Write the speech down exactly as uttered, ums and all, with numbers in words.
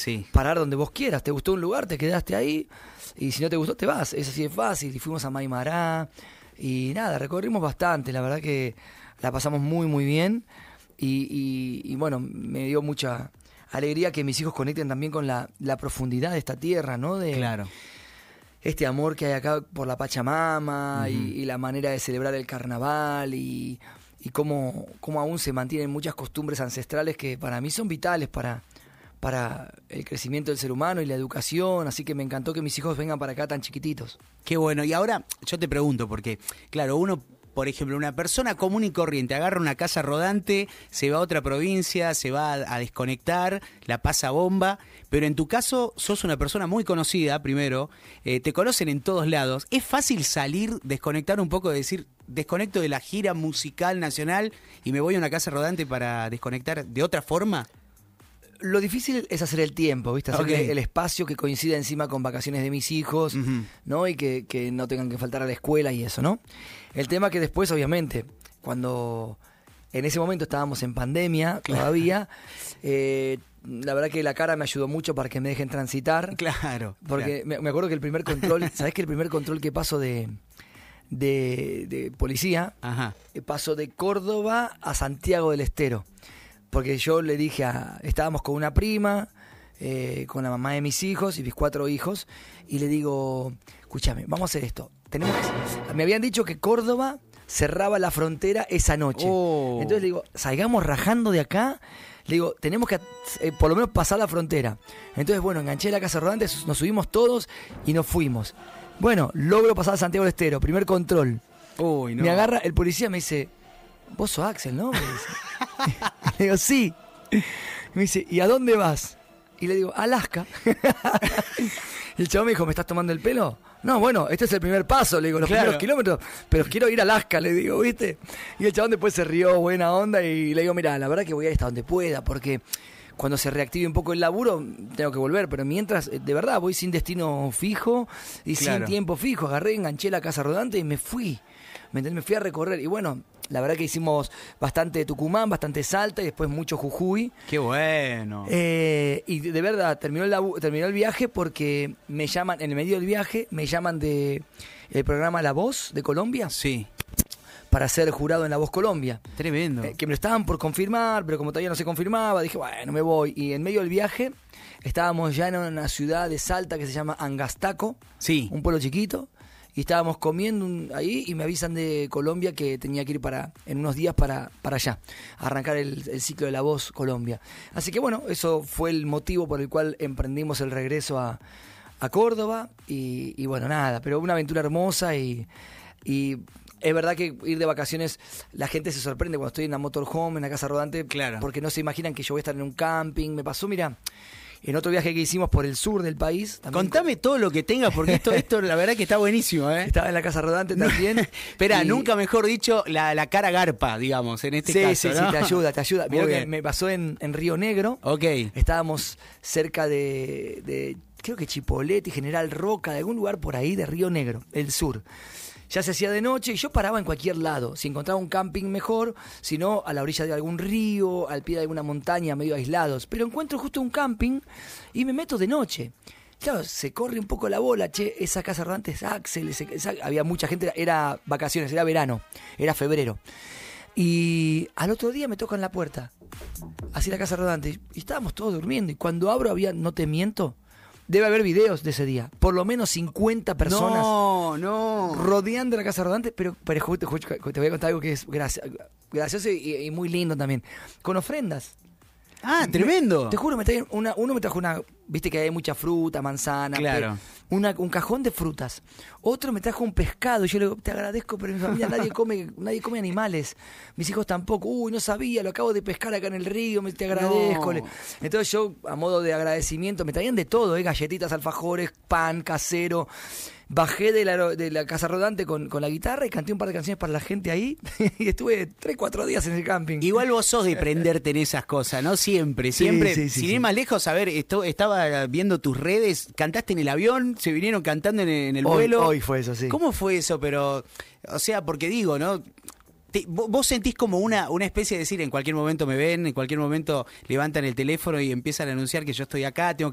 Sí. parar donde vos quieras. ¿Te gustó un lugar? Te quedaste ahí. Y si no te gustó, te vas. Es así de fácil. Y fuimos a Maimará. Y nada, recorrimos bastante. La verdad que la pasamos muy, muy bien. Y, y, y bueno, me dio mucha alegría que mis hijos conecten también con la, la profundidad de esta tierra, ¿no? De, Claro. Este amor que hay acá por la Pachamama. Uh-huh. y, y la manera de celebrar el carnaval. Y, y cómo, cómo aún se mantienen muchas costumbres ancestrales que para mí son vitales para... para el crecimiento del ser humano y la educación, así que me encantó que mis hijos vengan para acá tan chiquititos. Qué bueno. Y ahora yo te pregunto, porque, claro, uno, por ejemplo, una persona común y corriente agarra una casa rodante, se va a otra provincia, se va a, a desconectar, la pasa bomba, pero en tu caso sos una persona muy conocida, primero, eh, te conocen en todos lados. ¿Es fácil salir, desconectar un poco, de decir, desconecto de la gira musical nacional y me voy a una casa rodante para desconectar de otra forma? Lo difícil es hacer el tiempo, ¿viste? Hacer Okay. el espacio que coincida encima con vacaciones de mis hijos, Uh-huh. ¿no? Y que, que no tengan que faltar a la escuela y eso, ¿no? El tema que después, obviamente, cuando en ese momento estábamos en pandemia todavía, eh, la verdad que la cara me ayudó mucho para que me dejen transitar. Claro. Porque claro. me, me acuerdo que el primer control, ¿sabés que el primer control que paso de, de, de policía, Ajá. eh, paso de Córdoba a Santiago del Estero? Porque yo le dije a... Estábamos con una prima, eh, con la mamá de mis hijos y mis cuatro hijos, y le digo, escúchame, vamos a hacer esto. Tenemos que... Me habían dicho que Córdoba cerraba la frontera esa noche. Oh. Entonces le digo, salgamos rajando de acá. Le digo, tenemos que eh, por lo menos pasar la frontera. Entonces, bueno, enganché la casa rodante, nos subimos todos y nos fuimos. Bueno, logro pasar a Santiago del Estero, primer control. Uy, no. Me agarra, el policía me dice, vos sos Axel, ¿no? Me dice. Le digo, sí. Me dice, ¿y a dónde vas? Y le digo, Alaska. Y el chabón me dijo, ¿me estás tomando el pelo? No, bueno, este es el primer paso, le digo, los Claro. primeros kilómetros, pero quiero ir a Alaska, le digo, ¿viste? Y el chabón después se rió, buena onda, y le digo, mira, la verdad que voy a ir hasta donde pueda, porque cuando se reactive un poco el laburo, tengo que volver, pero mientras, de verdad, voy sin destino fijo y Claro. sin tiempo fijo. Agarré, enganché la casa rodante y me fui. ¿Me entendés? Me fui a recorrer. Y bueno, la verdad que hicimos bastante de Tucumán, bastante Salta y después mucho Jujuy. Qué bueno. Eh, y de, de verdad, terminó el, labu- terminó el viaje porque me llaman, en el medio del viaje, me llaman de el programa La Voz de Colombia Sí. para ser jurado en La Voz Colombia. Tremendo. Eh, que me lo estaban por confirmar, pero como todavía no se confirmaba, dije, bueno, me voy. Y en medio del viaje estábamos ya en una ciudad de Salta que se llama Angastaco, Sí. un pueblo chiquito, y estábamos comiendo un- ahí y me avisan de Colombia que tenía que ir para en unos días para, para allá, a arrancar el, el ciclo de La Voz Colombia. Así que bueno, eso fue el motivo por el cual emprendimos el regreso a, a Córdoba y, y bueno, nada, pero una aventura hermosa y... y es verdad que ir de vacaciones, la gente se sorprende cuando estoy en la motorhome, en la casa rodante, Claro. porque no se imaginan que yo voy a estar en un camping. Me pasó, mira, en otro viaje que hicimos por el sur del país. También Contame todo lo que tengas, porque esto, esto la verdad que está buenísimo, ¿eh? estaba en la casa rodante también. Espera, y- nunca mejor dicho, la, la cara garpa, digamos, en este sí, caso, sí, ¿no? sí, te ayuda, te ayuda. Muy Mirá que bien. me pasó en, en Río Negro. Ok. Estábamos cerca de, de, creo que Chipolete y General Roca, de algún lugar por ahí de Río Negro, el sur. Ya se hacía de noche y yo paraba en cualquier lado. Si encontraba un camping mejor, si no, a la orilla de algún río, al pie de alguna montaña, medio aislados. Pero encuentro justo un camping y me meto de noche. Claro, se corre un poco la bola, che, esa casa rodante es Axel, ese- esa- había mucha gente, era vacaciones, era verano, era febrero. Y al otro día me tocan la puerta, así la casa rodante, y estábamos todos durmiendo. Y cuando abro había, no te miento, debe haber videos de ese día, por lo menos cincuenta personas No, no. rodeando la casa rodante, pero, pero justo- justo- te voy a contar algo que es gracia- gracioso y, y muy lindo también, con ofrendas. Ah, tremendo. Te juro, me traen una, uno me trajo una, viste que hay mucha fruta, manzana, Claro. pe- una, un cajón de frutas. Otro me trajo un pescado, y yo le digo, te agradezco, pero en mi familia nadie come, nadie come animales. Mis hijos tampoco. Uy, no sabía, lo acabo de pescar acá en el río, me te agradezco. No. Le- Entonces yo, a modo de agradecimiento, me traían de todo, ¿eh? Galletitas, alfajores, pan casero. Bajé de la, de la casa rodante con, con la guitarra y canté un par de canciones para la gente ahí. Y estuve tres, cuatro días en el camping. Igual vos sos de prenderte en esas cosas, ¿no? Siempre, siempre. sí, sí, Sin sí. ir más lejos, a ver, esto, estaba viendo tus redes, cantaste en el avión, se vinieron cantando en, en el Hoy- vuelo. hoy fue eso, sí. ¿Cómo fue eso? Pero, o sea, porque digo, ¿no? Te- vo- vos sentís como una, una especie de decir, en cualquier momento me ven, en cualquier momento levantan el teléfono y empiezan a anunciar que yo estoy acá, tengo